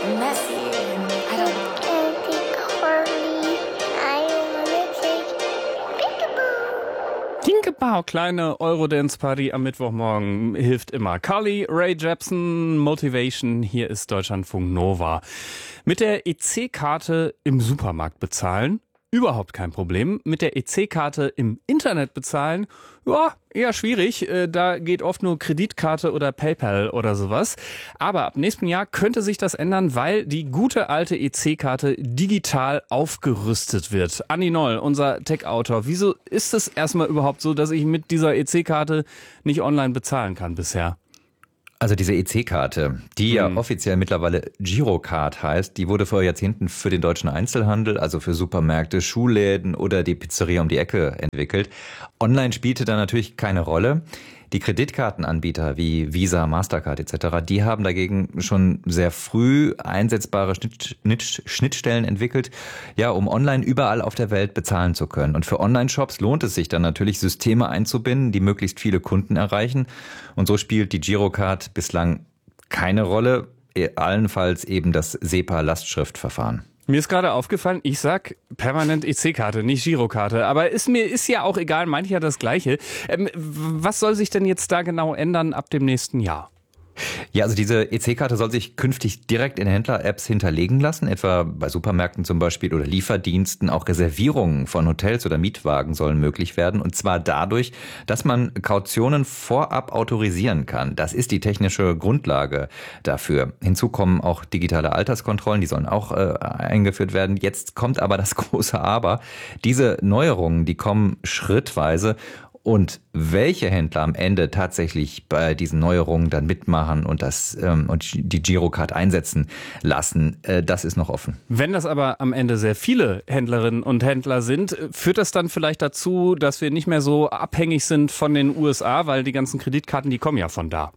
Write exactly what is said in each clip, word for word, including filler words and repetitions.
messy and I don't know. Candy Corny, I wanna take Peekaboo. Tinkerbau, kleine Eurodance-Party am Mittwochmorgen hilft immer. Carly Rae Jepsen, Motivation, hier ist Deutschlandfunk Nova. Mit der E C-Karte im Supermarkt bezahlen? Überhaupt kein Problem. Mit der E C-Karte im Internet bezahlen? Ja, eher schwierig. Da geht oft nur Kreditkarte oder PayPal oder sowas. Aber ab nächstem Jahr könnte sich das ändern, weil die gute alte E C-Karte digital aufgerüstet wird. Andi Noll, unser Tech-Autor. Wieso ist es erstmal überhaupt so, dass ich mit dieser E C-Karte nicht online bezahlen kann bisher? Also diese E C-Karte, die ja Mhm. offiziell mittlerweile Girocard heißt, die wurde vor Jahrzehnten für den deutschen Einzelhandel, also für Supermärkte, Schuhläden oder die Pizzeria um die Ecke entwickelt. Online spielte da natürlich keine Rolle. Die Kreditkartenanbieter wie Visa, Mastercard et cetera, die haben dagegen schon sehr früh einsetzbare Schnitt, Schnittstellen entwickelt, ja, um online überall auf der Welt bezahlen zu können. Und für Online-Shops lohnt es sich dann natürlich, Systeme einzubinden, die möglichst viele Kunden erreichen. Und so spielt die Girocard bislang keine Rolle, allenfalls eben das SEPA-Lastschriftverfahren. Mir ist gerade aufgefallen, ich sag permanent E C-Karte, nicht Girokarte. Aber ist mir ist ja auch egal, manche ja das Gleiche. Ähm, was soll sich denn jetzt da genau ändern ab dem nächsten Jahr? Ja, also diese E C-Karte soll sich künftig direkt in Händler-Apps hinterlegen lassen, etwa bei Supermärkten zum Beispiel oder Lieferdiensten. Auch Reservierungen von Hotels oder Mietwagen sollen möglich werden, und zwar dadurch, dass man Kautionen vorab autorisieren kann. Das ist die technische Grundlage dafür. Hinzu kommen auch digitale Alterskontrollen, die sollen auch äh, eingeführt werden. Jetzt kommt aber das große Aber. Diese Neuerungen, die kommen schrittweise. Und welche Händler am Ende tatsächlich bei diesen Neuerungen dann mitmachen und das ähm, und die Girocard einsetzen lassen, äh, das ist noch offen. Wenn das aber am Ende sehr viele Händlerinnen und Händler sind, führt das dann vielleicht dazu, dass wir nicht mehr so abhängig sind von den U S A, weil die ganzen Kreditkarten, die kommen ja von da.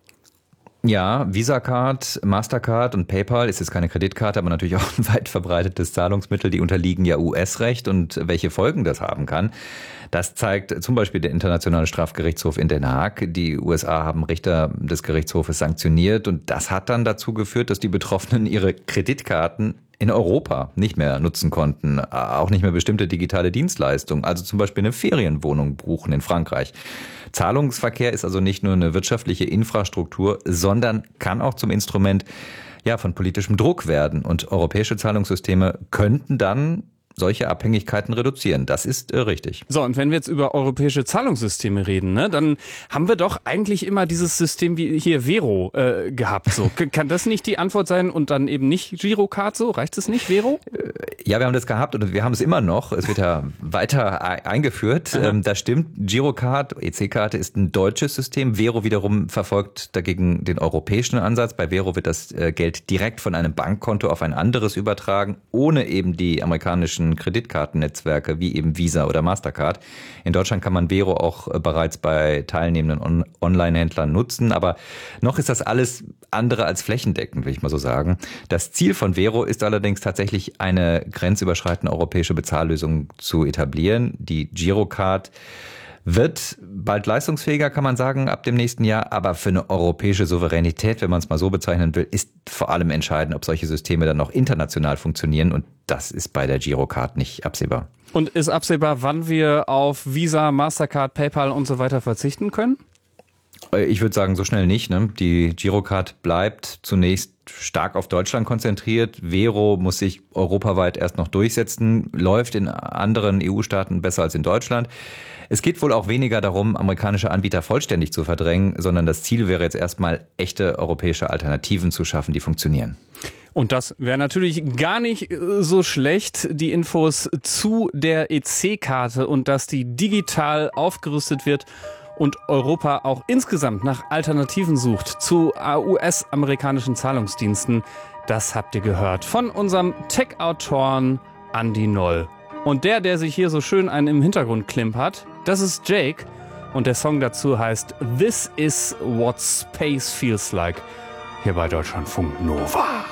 Ja, Visa Card, Mastercard und PayPal ist jetzt keine Kreditkarte, aber natürlich auch ein weit verbreitetes Zahlungsmittel. Die unterliegen ja U S-Recht, und welche Folgen das haben kann, das zeigt zum Beispiel der Internationale Strafgerichtshof in Den Haag. Die U S A haben Richter des Gerichtshofes sanktioniert, und das hat dann dazu geführt, dass die Betroffenen ihre Kreditkarten in Europa nicht mehr nutzen konnten, auch nicht mehr bestimmte digitale Dienstleistungen, also zum Beispiel eine Ferienwohnung buchen in Frankreich. Zahlungsverkehr ist also nicht nur eine wirtschaftliche Infrastruktur, sondern kann auch zum Instrument, ja, von politischem Druck werden. Und europäische Zahlungssysteme könnten dann solche Abhängigkeiten reduzieren. Das ist äh, richtig. So, und wenn wir jetzt über europäische Zahlungssysteme reden, ne, dann haben wir doch eigentlich immer dieses System wie hier Vero äh, gehabt. So. Kann das nicht die Antwort sein und dann eben nicht Girocard so? Reicht es nicht, Vero? Ja, wir haben das gehabt und wir haben es immer noch. Es wird ja weiter eingeführt. Ähm, das stimmt. Girocard, E C-Karte, ist ein deutsches System. Vero wiederum verfolgt dagegen den europäischen Ansatz. Bei Vero wird das äh, Geld direkt von einem Bankkonto auf ein anderes übertragen, ohne eben die amerikanischen Kreditkartennetzwerke wie eben Visa oder Mastercard. In Deutschland kann man Vero auch bereits bei teilnehmenden On- Online-Händlern nutzen, aber noch ist das alles andere als flächendeckend, will ich mal so sagen. Das Ziel von Vero ist allerdings tatsächlich, eine grenzüberschreitende europäische Bezahllösung zu etablieren. Die Girocard wird bald leistungsfähiger, kann man sagen, ab dem nächsten Jahr. Aber für eine europäische Souveränität, wenn man es mal so bezeichnen will, ist vor allem entscheidend, ob solche Systeme dann noch international funktionieren. Und das ist bei der Girocard nicht absehbar. Und ist absehbar, wann wir auf Visa, Mastercard, PayPal und so weiter verzichten können? Ich würde sagen, so schnell nicht. Ne? Die Girocard bleibt zunächst stark auf Deutschland konzentriert. Vero muss sich europaweit erst noch durchsetzen, läuft in anderen E U-Staaten besser als in Deutschland. Es geht wohl auch weniger darum, amerikanische Anbieter vollständig zu verdrängen, sondern das Ziel wäre jetzt erstmal, echte europäische Alternativen zu schaffen, die funktionieren. Und das wäre natürlich gar nicht so schlecht, die Infos zu der E C-Karte und dass die digital aufgerüstet wird und Europa auch insgesamt nach Alternativen sucht zu U S-amerikanischen Zahlungsdiensten. Das habt ihr gehört von unserem Tech-Autoren Andi Noll. Und der, der sich hier so schön einen im Hintergrund klimpert, das ist Jake. Und der Song dazu heißt This is what Space feels like. Hier bei Deutschlandfunk Nova.